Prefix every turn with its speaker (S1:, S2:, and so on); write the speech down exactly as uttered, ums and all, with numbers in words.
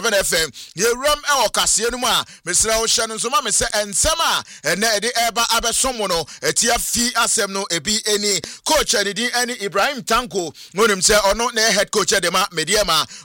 S1: F M ye ram e okase no mu a mesra wo hye no so ma me se ensem a ene e de eba abesomo no etia fi asem no ebi eni coach ani din ani Ibrahim Tanko wonim se ono na head coach de ma mediema